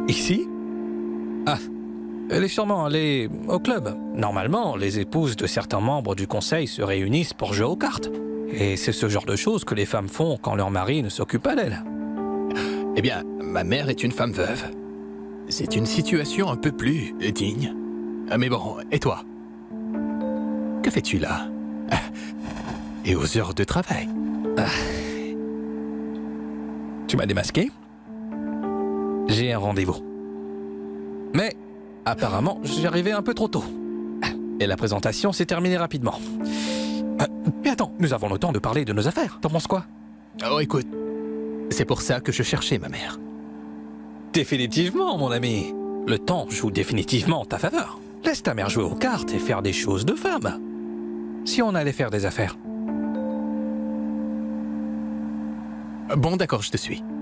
Ici? Ah, elle est sûrement allée au club. Normalement, les épouses de certains membres du conseil se réunissent pour jouer aux cartes. Et c'est ce genre de choses que les femmes font quand leur mari ne s'occupe pas d'elles. Eh bien, ma mère est une femme veuve. C'est une situation un peu plus digne. Ah, mais bon, et toi? Que fais-tu là? Et aux heures de travail? Tu m'as démasqué? J'ai un rendez-vous. Mais, apparemment, j'y arrivais un peu trop tôt. Et la présentation s'est terminée rapidement. Mais attends, nous avons le temps de parler de nos affaires. T'en penses quoi? Oh, écoute, c'est pour ça que je cherchais ma mère. Définitivement, mon ami. Le temps joue définitivement en ta faveur. Laisse ta mère jouer aux cartes et faire des choses de femme. Si on allait faire des affaires. Bon, d'accord, je te suis.